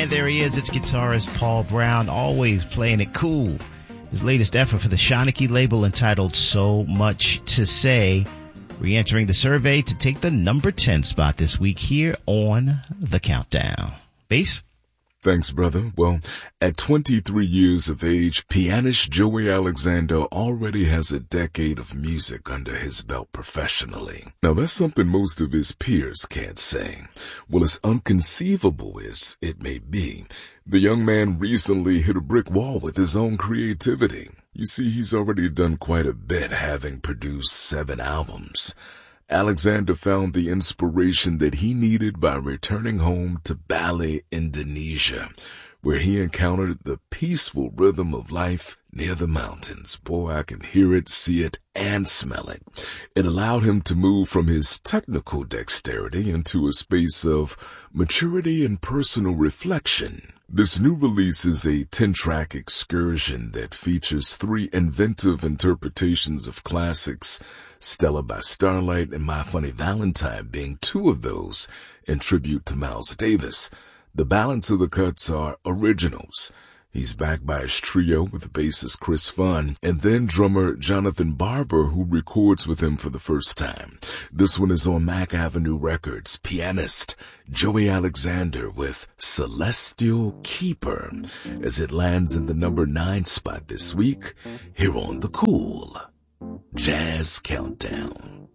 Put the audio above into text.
And there he is. It's guitarist Paul Brown, always playing it cool. His latest effort for the Shanachie label entitled So Much to Say, re-entering the survey to take the number 10 spot this week here on The Countdown. Bass? Thanks, brother. Well, at 23 years of age, pianist Joey Alexander already has a decade of music under his belt professionally. Now, that's something most of his peers can't say. Well, as unconceivable as it may be, the young man recently hit a brick wall with his own creativity. You see, he's already done quite a bit, having produced 7 albums. Alexander found the inspiration that he needed by returning home to Bali, Indonesia, where he encountered the peaceful rhythm of life near the mountains. Boy, I can hear it, see it, and smell it. It allowed him to move from his technical dexterity into a space of maturity and personal reflection. This new release is a 10-track excursion that features 3 inventive interpretations of classics, Stella by Starlight and My Funny Valentine being 2 of those in tribute to Miles Davis. The balance of the cuts are originals. He's backed by his trio with bassist Chris Funn and then drummer Jonathan Barber, who records with him for the first time. This one is on Mack Avenue Records. Pianist Joey Alexander with Celestial Keeper as it lands in the number 9 spot this week here on the Cool Jazz Countdown.